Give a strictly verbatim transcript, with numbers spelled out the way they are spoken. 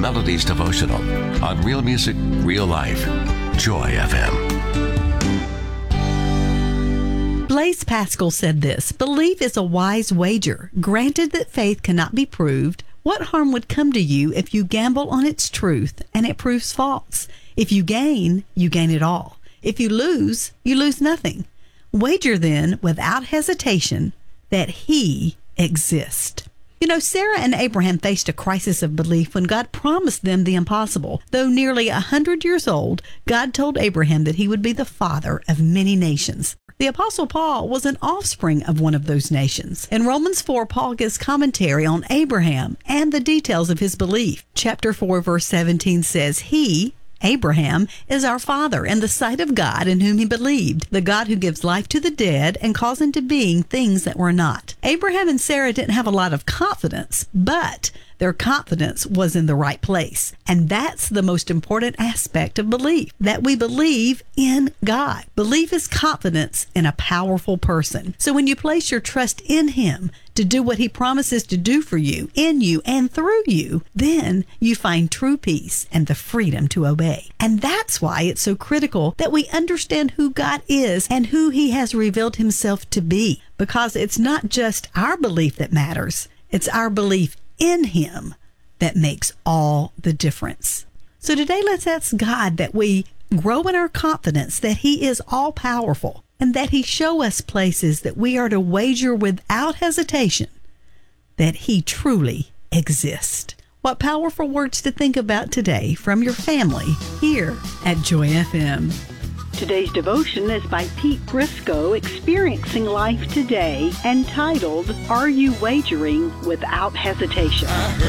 Melodies Devotional on Real Music, Real Life. Joy F M. Blaise Pascal said this: "Belief is a wise wager. Granted that faith cannot be proved, what harm would come to you if you gamble on its truth and it proves false? If you gain, you gain it all. If you lose, you lose nothing. Wager then, without hesitation, that He exists." You know, Sarah and Abraham faced a crisis of belief when God promised them the impossible. Though nearly a hundred years old, God told Abraham that he would be the father of many nations. The Apostle Paul was an offspring of one of those nations. In Romans four, Paul gives commentary on Abraham and the details of his belief. Chapter four, verse seventeen says, "He," Abraham, "is our father in the sight of God in whom he believed, the God who gives life to the dead and calls into being things that were not." Abraham and Sarah didn't have a lot of confidence, but their confidence was in the right place. And that's the most important aspect of belief, that we believe in God. Belief is confidence in a powerful person. So when you place your trust in Him to do what He promises to do for you, in you, and through you, then you find true peace and the freedom to obey. And that's why it's so critical that we understand who God is and who He has revealed Himself to be. Because it's not just our belief that matters, it's our belief in Him that makes all the difference. So today, let's ask God that we grow in our confidence that He is all-powerful and that He show us places that we are to wager without hesitation that He truly exists. What powerful words to think about today from your family here at Joy F M. Today's devotion is by Pete Briscoe, Experiencing Life Today, entitled, "Are You Wagering Without Hesitation?"